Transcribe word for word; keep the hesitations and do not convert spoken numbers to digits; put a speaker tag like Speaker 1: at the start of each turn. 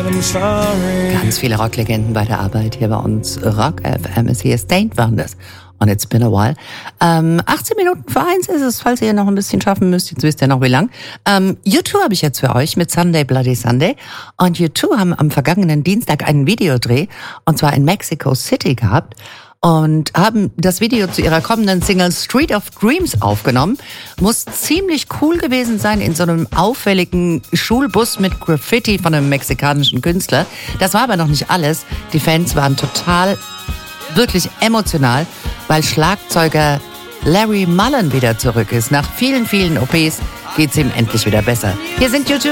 Speaker 1: Ganz viele Rocklegenden bei der Arbeit hier bei uns. Rock F M ist hier. Stained waren das. Und it's been a while. Ähm, achtzehn Minuten vor eins ist es, falls ihr noch ein bisschen schaffen müsst. Jetzt wisst ihr noch wie lang. Ähm, U zwei habe ich jetzt für euch mit Sunday Bloody Sunday. Und U zwei haben am vergangenen Dienstag einen Videodreh, und zwar in Mexico City gehabt. Und haben das Video zu ihrer kommenden Single Street of Dreams aufgenommen. Muss ziemlich cool gewesen sein in so einem auffälligen Schulbus mit Graffiti von einem mexikanischen Künstler. Das war aber noch nicht alles. Die Fans waren total, wirklich emotional, weil Schlagzeuger Larry Mullen wieder zurück ist. Nach vielen, vielen O Ps geht's ihm endlich wieder besser. Hier sind U zwei.